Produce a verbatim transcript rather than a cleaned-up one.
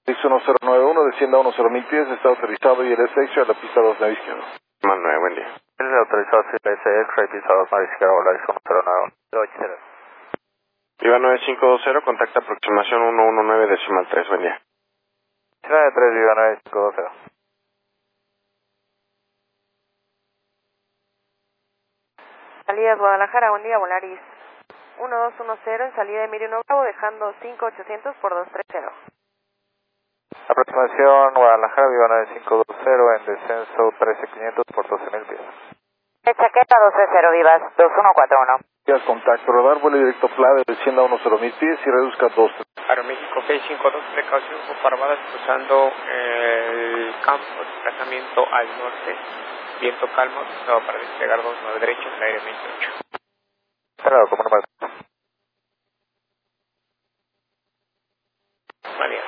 seis uno cero nueve uno, descienda a unos cero mil pies, está autorizado y el S X a la pista dos, nave izquierda. nueve, buen día. El autorizado C S X, pista dos, nave izquierda, Volaris uno cero nueve uno. ocho cero. Viva nueve cinco dos cero, contacta aproximación uno uno nueve decimal tres, buen día. nueve tres, Viva nueve cinco dos cero. Salida Guadalajara, buen día, Volaris uno dos uno cero en salida de Emilio Bravo, dejando cinco ochocientos por dos tres cero. Aproximación Guadalajara, Viva nueve cinco dos cero en descenso trece quinientos por doce mil pies. Chaqueta dos tres cero, Vivas dos uno cuatro uno. Ya contacto, radar, vuelo directo Plade, descienda a unos cero mil pies y reduzca dos. Aeroméxico seis cinco dos, precaución con parvadas cruzando el campo de desplazamiento al norte, viento calmo, no, para despegar dos nueve derecho, en el aire veintiocho. Claro, como número. Vale.